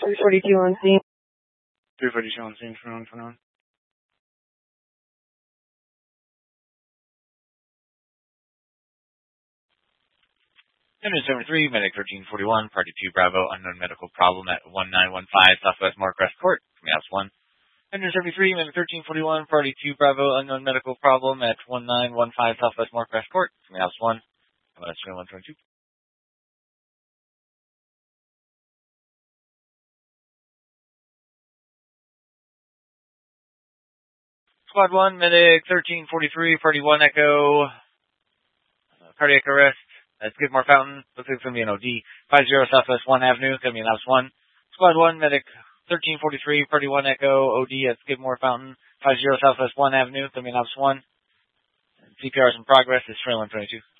342 on scene. 342 on scene, 2121. Engine 73, Medic 1341, Party 2 Bravo, unknown medical problem at 1915 Southwest Moorcrest Court, coming out 1. Engine 73, Medic 1341, Party 2 Bravo, unknown medical problem at 1915 Southwest Moorcrest Court, coming out 1. That's 2122. Squad 1, Medic 1343, Party 1 Echo, cardiac arrest at Skidmore Fountain. Looks like it's going to be an OD. 50 Southwest 1 Avenue, going to be an Ops 1. Squad 1, Medic 1343, Party 1 Echo, OD at Skidmore Fountain. 50 Southwest 1 Avenue, going to be an Ops 1. CPR is in progress. It's 2122.